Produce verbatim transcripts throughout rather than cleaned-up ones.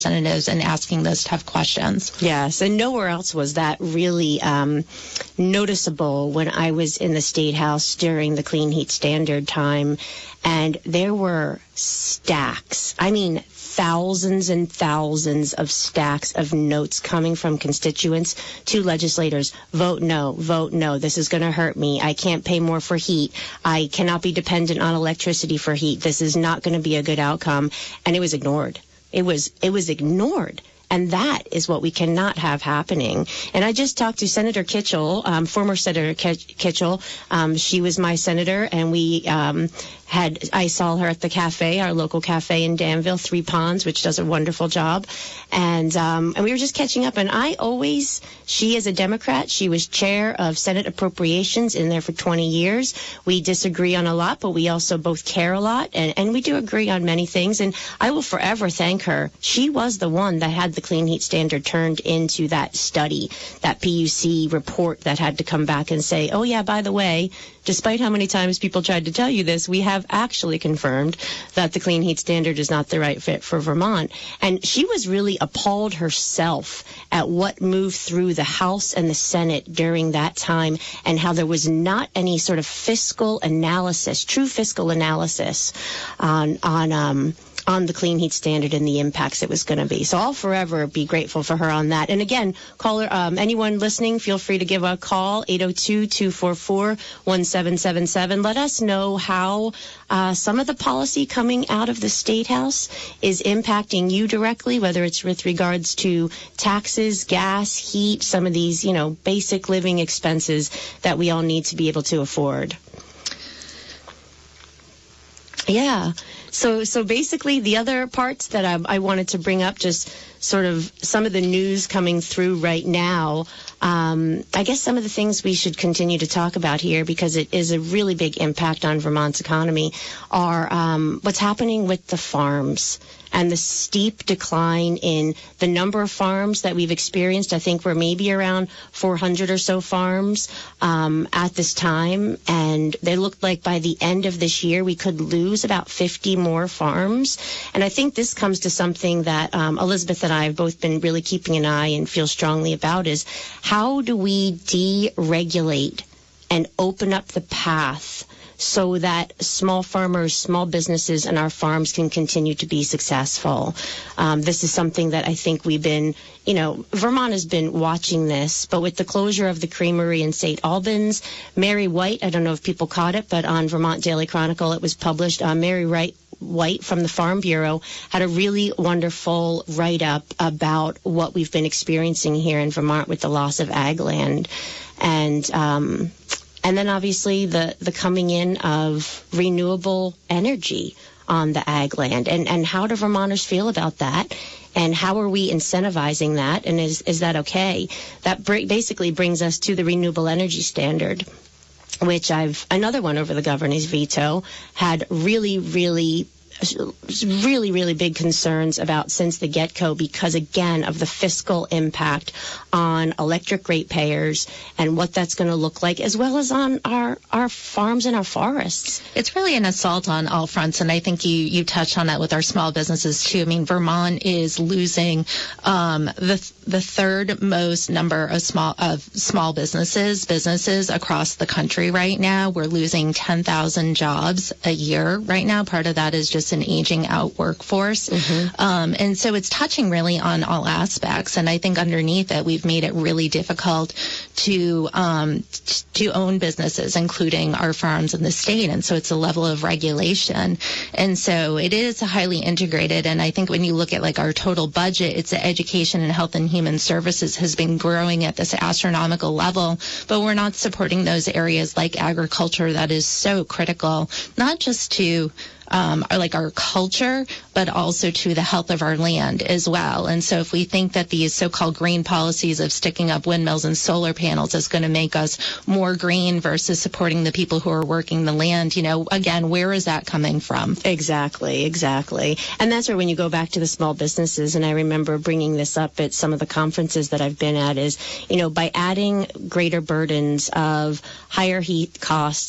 representatives and asking those tough questions. Yes, and nowhere else was that really um, noticeable when I was in the State House during the Clean Heat Standard time, and there were stacks. I mean, thousands and thousands of stacks of notes coming from constituents to legislators. Vote no, vote no. This is going to hurt me. I can't pay more for heat. I cannot be dependent on electricity for heat. This is not going to be a good outcome. And it was ignored. It was it was ignored. And that is what we cannot have happening. And I just talked to Senator Kitchell, um, former Senator Kitchell. Um, she was my senator, and we um, had, I saw her at the cafe, our local cafe in Danville, Three Ponds, which does a wonderful job. And, um, and we were just catching up. And I always, she is a Democrat. She was chair of Senate Appropriations in there for twenty years. We disagree on a lot, but we also both care a lot. And, and we do agree on many things. And I will forever thank her. She was the one that had the Clean Heat Standard turned into that study, that P U C report that had to come back and say, oh, yeah, by the way, despite how many times people tried to tell you this, we have actually confirmed that the Clean Heat Standard is not the right fit for Vermont. And she was really appalled herself at what moved through the House and the Senate during that time, and how there was not any sort of fiscal analysis, true fiscal analysis on on um on the Clean Heat Standard and the impacts it was going to be. So I'll forever be grateful for her on that. And again, caller, um, anyone listening, feel free to give a call, eight oh two, two four four, one seven seven seven. Let us know how uh, some of the policy coming out of the State House is impacting you directly, whether it's with regards to taxes, gas, heat, some of these, you know, basic living expenses that we all need to be able to afford. Yeah. So so basically the other parts that I, I wanted to bring up, just sort of some of the news coming through right now, um, I guess some of the things we should continue to talk about here, because it is a really big impact on Vermont's economy, are um, what's happening with the farms and the steep decline in the number of farms that we've experienced. I think we're maybe around four hundred or so farms um, at this time, and they looked like by the end of this year we could lose about fifty more farms. And I think this comes to something that um, Elizabeth and I have both been really keeping an eye and feel strongly about, is how do we deregulate and open up the path so that small farmers, small businesses, and our farms can continue to be successful. Um, this is something that I think we've been, you know, Vermont has been watching this, but with the closure of the creamery in Saint Albans, Mary White, I don't know if people caught it, but on Vermont Daily Chronicle it was published, uh, Mary Wright White from the Farm Bureau had a really wonderful write-up about what we've been experiencing here in Vermont with the loss of ag land. And um, and then obviously the, the coming in of renewable energy on the ag land. And, and how do Vermonters feel about that? And how are we incentivizing that? And is, is that okay? That br- basically brings us to the renewable energy standard, which I've, another one over the governor's veto, had really, really, really, really big concerns about since the get-go, because, again, of the fiscal impact on electric ratepayers and what that's going to look like, as well as on our, our farms and our forests. It's really an assault on all fronts, and I think you, you touched on that with our small businesses, too. I mean, Vermont is losing um, the the third most number of small of small businesses, businesses across the country right now. We're losing ten thousand jobs a year right now. Part of that is just an aging out workforce. Mm-hmm. Um, and so it's touching really on all aspects. And I think underneath it, we've made it really difficult to um, t- to own businesses, including our farms in the state. And so it's a level of regulation. And so it is highly integrated. And I think when you look at like our total budget, it's the education and health and human services has been growing at this astronomical level, but we're not supporting those areas like agriculture that is so critical, not just to Um, are like our culture, but also to the health of our land as well. And so if we think that these so-called green policies of sticking up windmills and solar panels is going to make us more green versus supporting the people who are working the land, you know, again, where is that coming from? Exactly, exactly. And that's where when you go back to the small businesses, and I remember bringing this up at some of the conferences that I've been at, is, you know, by adding greater burdens of higher heat costs,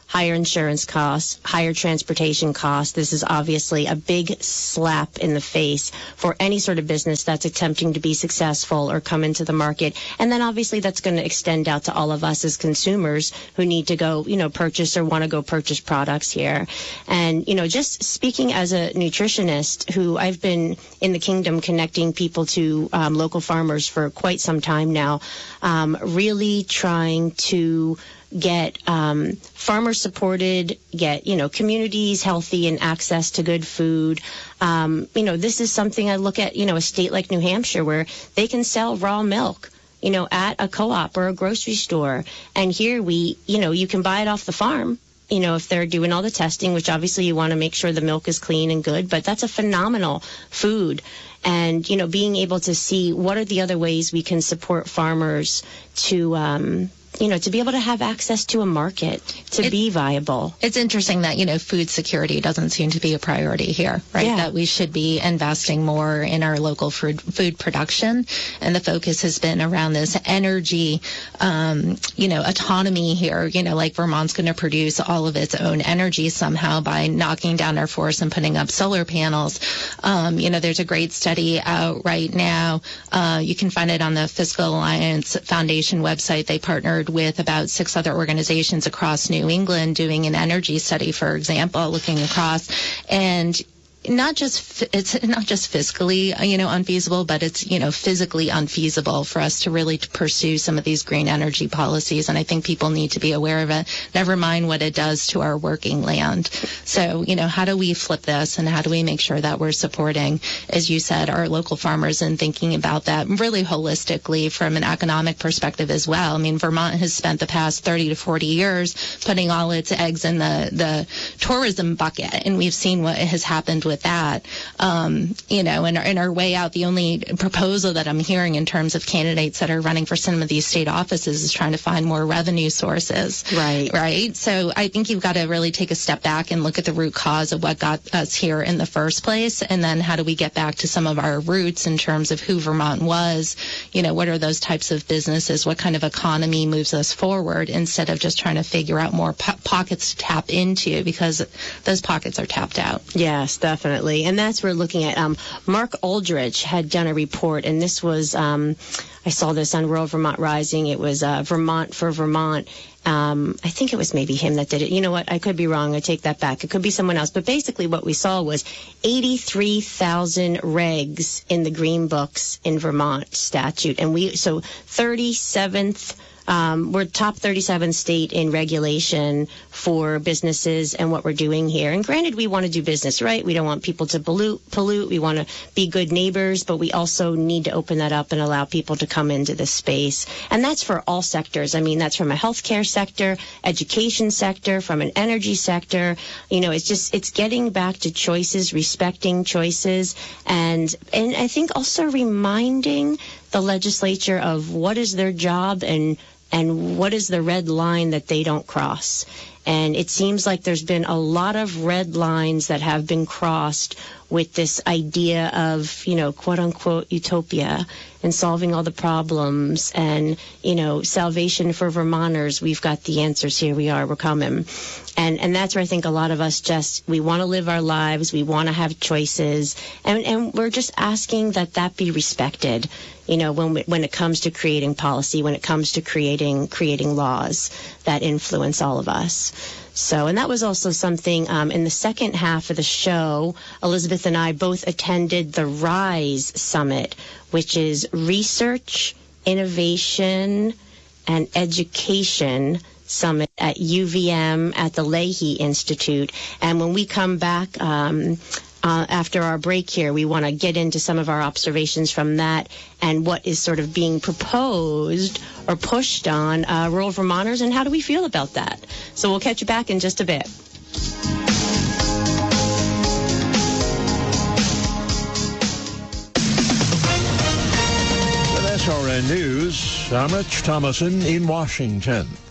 higher insurance costs, higher transportation costs. This is obviously a big slap in the face for any sort of business that's attempting to be successful or come into the market. And then obviously that's going to extend out to all of us as consumers who need to go, you know, purchase or want to go purchase products here. And, you know, just speaking as a nutritionist who I've been in the kingdom connecting people to um, local farmers for quite some time now, um, really trying to get um, farmers supported, get, you know, communities healthy and access to good food. Um, you know, this is something I look at, you know, a state like New Hampshire where they can sell raw milk, you know, at a co-op or a grocery store. And here we, you know, you can buy it off the farm, you know, if they're doing all the testing, which obviously you want to make sure the milk is clean and good, but that's a phenomenal food. And, you know, being able to see what are the other ways we can support farmers to, um, you know, to be able to have access to a market, to it, be viable. It's interesting that, you know, food security doesn't seem to be a priority here, right? Yeah. That we should be investing more in our local food, food production. And the focus has been around this energy, um, you know, autonomy here, you know, like Vermont's going to produce all of its own energy somehow by knocking down our forests and putting up solar panels. Um, you know, there's a great study out right now. Uh, you can find it on the Fiscal Alliance Foundation website. They partnered with about six other organizations across New England doing an energy study, for example, looking across. And not just it's not just fiscally, you know, unfeasible, but it's, you know, physically unfeasible for us to really pursue some of these green energy policies. And I think people need to be aware of it, never mind what it does to our working land. So, you know, how do we flip this and how do we make sure that we're supporting, as you said, our local farmers and thinking about that really holistically from an economic perspective as well? I mean, Vermont has spent the past thirty to forty years putting all its eggs in the, the tourism bucket, and we've seen what has happened with that. Um, you know, in our, in our way out, the only proposal that I'm hearing in terms of candidates that are running for some of these state offices is trying to find more revenue sources. Right. Right. So I think you've got to really take a step back and look at the root cause of what got us here in the first place. And then how do we get back to some of our roots in terms of who Vermont was? You know, what are those types of businesses? What kind of economy moves us forward instead of just trying to figure out more po- pockets to tap into, because those pockets are tapped out. Yes, definitely. Definitely. And that's where we're looking at. Um, Mark Aldrich had done a report, and this was, um, I saw this on Rural Vermont Rising. It was uh, Vermont for Vermont. Um, I think it was maybe him that did it. You know what? I could be wrong. I take that back. It could be someone else. But basically what we saw was eighty-three thousand regs in the Green Books in Vermont statute. And we, so thirty-seventh Um, we're top thirty-seven state in regulation for businesses and what we're doing here. And granted, we want to do business, right? We don't want people to pollute, pollute. We want to be good neighbors, but we also need to open that up and allow people to come into this space. And that's for all sectors. I mean, that's from a healthcare sector, education sector, from an energy sector. You know, it's just, it's getting back to choices, respecting choices, and, and I think also reminding the legislature of what is their job and and what is the red line that they don't cross. And it seems like there's been a lot of red lines that have been crossed with this idea of, you know, quote unquote utopia and solving all the problems and, you know, salvation for Vermonters. We've got the answers. Here we are. We're coming. And and that's where I think a lot of us just, we want to live our lives. We want to have choices. And, and we're just asking that that be respected, you know, when we, when it comes to creating policy, when it comes to creating creating laws that influence all of us. So, and that was also something um, in the second half of the show, Elizabeth and I both attended the RISE Summit, which is Research, Innovation, and Education Summit at U V M at the Leahy Institute. And when we come back um, uh, after our break here, we want to get into some of our observations from that and what is sort of being proposed or pushed on uh, rural Vermonters, and how do we feel about that? So we'll catch you back in just a bit. With S R N News, I'm Rich Thomason in Washington.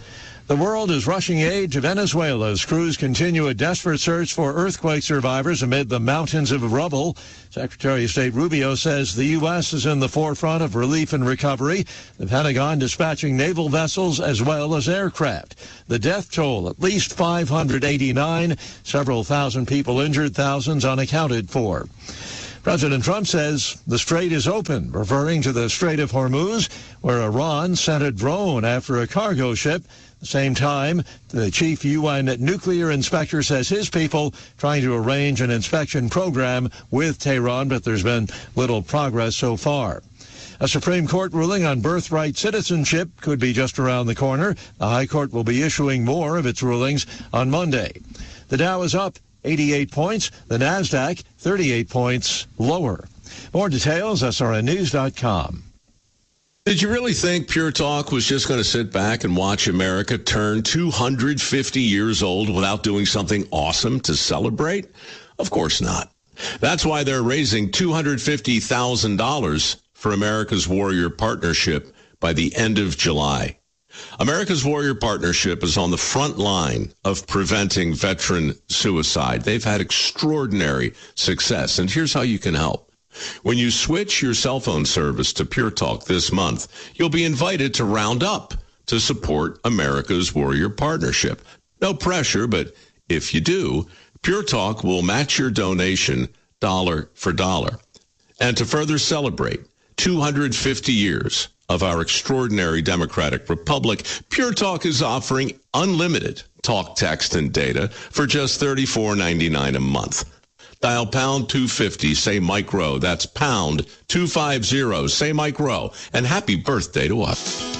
The world is rushing aid to Venezuela as crews continue a desperate search for earthquake survivors amid the mountains of rubble. Secretary of State Rubio says the U S is in the forefront of relief and recovery, the Pentagon dispatching naval vessels as well as aircraft. The death toll, at least five hundred eighty-nine, several thousand people injured, thousands unaccounted for. President Trump says the strait is open, referring to the Strait of Hormuz, where Iran sent a drone after a cargo ship. At the same time, the chief U N nuclear inspector says his people trying to arrange an inspection program with Tehran, but there's been little progress so far. A Supreme Court ruling on birthright citizenship could be just around the corner. The High Court will be issuing more of its rulings on Monday. The Dow is up eighty-eight points. The Nasdaq thirty-eight points lower. More details, S R N news dot com. Did you really think Pure Talk was just going to sit back and watch America turn two hundred fifty years old without doing something awesome to celebrate? Of course not. That's why they're raising two hundred fifty thousand dollars for America's Warrior Partnership by the end of July. America's Warrior Partnership is on the front line of preventing veteran suicide. They've had extraordinary success, and here's how you can help. When you switch your cell phone service to Pure Talk this month, you'll be invited to round up to support America's Warrior Partnership. No pressure, but if you do, Pure Talk will match your donation dollar for dollar. And to further celebrate two hundred fifty years of our extraordinary democratic republic, Pure Talk is offering unlimited talk, text, and data for just thirty-four ninety-nine a month. Dial pound two fifty, say Mike Rowe. That's pound two fifty, say Mike Rowe. And happy birthday to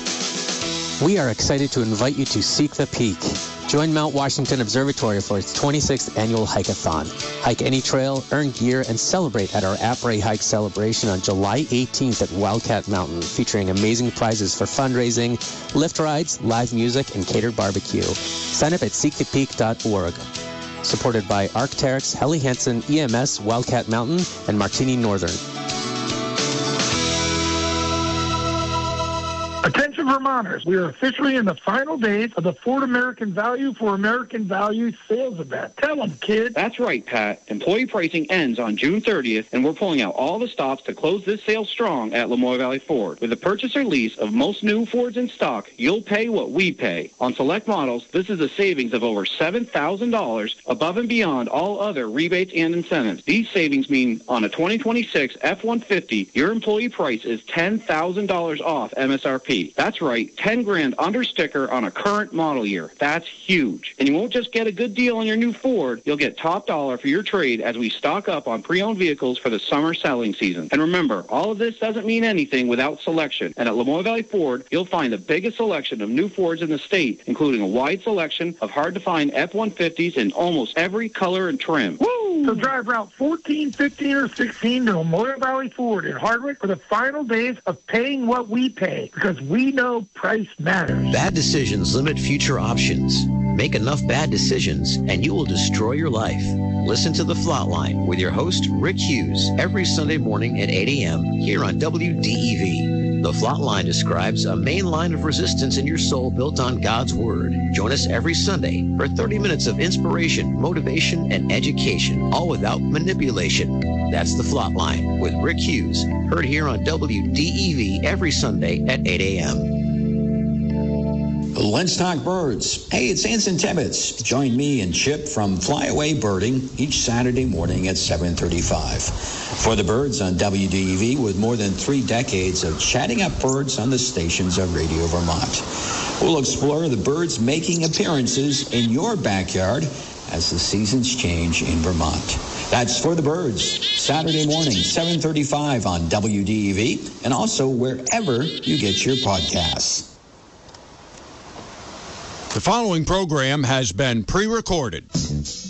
us. We are excited to invite you to Seek the Peak. Join Mount Washington Observatory for its twenty-sixth annual hike-a-thon. Hike any trail, earn gear, and celebrate at our Après Hike celebration on July eighteenth at Wildcat Mountain, featuring amazing prizes for fundraising, lift rides, live music, and catered barbecue. Sign up at seek the peak dot org. Supported by Arc'teryx, Helly Hansen, E M S, Wildcat Mountain, and Martini Northern. Attention Vermonters, we are officially in the final days of the Ford American Value for American Value sales event. Tell them, kid. That's right, Pat. Employee pricing ends on June thirtieth, and we're pulling out all the stops to close this sale strong at Lamoille Valley Ford. With the purchase or lease of most new Fords in stock, you'll pay what we pay. On select models, this is a savings of over seven thousand dollars above and beyond all other rebates and incentives. These savings mean on a twenty twenty-six F one fifty, your employee price is ten thousand dollars off M S R P. That's right, ten grand under sticker on a current model year. That's huge. And you won't just get a good deal on your new Ford, you'll get top dollar for your trade as we stock up on pre-owned vehicles for the summer selling season. And remember, all of this doesn't mean anything without selection. And at Lamoille Valley Ford, you'll find the biggest selection of new Fords in the state, including a wide selection of hard-to-find F one fifties in almost every color and trim. Woo! So drive Route fourteen, fifteen, or sixteen to Lamoille Valley Ford in Hardwick for the final days of paying what we pay, because we know price matters. Bad decisions limit future options. Make enough bad decisions and you will destroy your life. Listen to The Flatline with your host, Rick Hughes, every Sunday morning at eight a.m. here on W D E V. The Flatline describes a main line of resistance in your soul built on God's Word. Join us every Sunday for thirty minutes of inspiration, motivation, and education, all without manipulation. That's The Flatline with Rick Hughes, heard here on W D E V every Sunday at eight a.m. Let's talk birds. Hey, it's Anson Tibbetts. Join me and Chip from Flyaway Birding each Saturday morning at seven thirty-five. For the birds on W D E V, with more than three decades of chatting up birds on the stations of Radio Vermont. We'll explore the birds making appearances in your backyard as the seasons change in Vermont. That's For the Birds, Saturday morning, seven thirty-five on W D E V, and also wherever you get your podcasts. The following program has been pre-recorded.